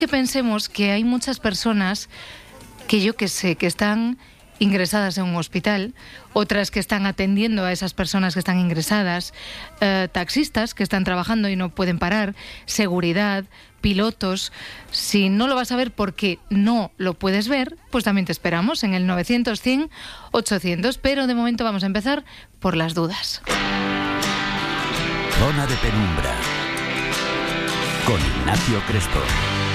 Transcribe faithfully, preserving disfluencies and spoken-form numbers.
Que pensemos que hay muchas personas que yo que sé, que están ingresadas en un hospital, otras que están atendiendo a esas personas que están ingresadas, eh, taxistas que están trabajando y no pueden parar, seguridad, pilotos. Si no lo vas a ver porque no lo puedes ver, pues también te esperamos en el novecientos, cien, ochocientos, pero de momento vamos a empezar por las dudas. Zona de Penumbra con Ignacio Crespo.